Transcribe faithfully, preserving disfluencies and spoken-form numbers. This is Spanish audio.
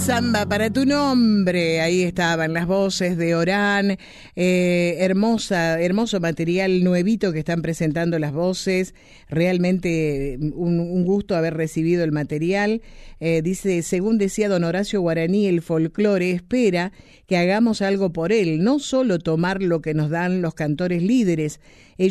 Samba para tu nombre, ahí estaban las voces de Orán, eh, hermosa, hermoso material nuevito que están presentando las voces, realmente un, un gusto haber recibido el material. Eh, dice, según decía don Horacio Guaraní, el folclore espera que hagamos algo por él, no solo tomar lo que nos dan los cantores líderes. Ellos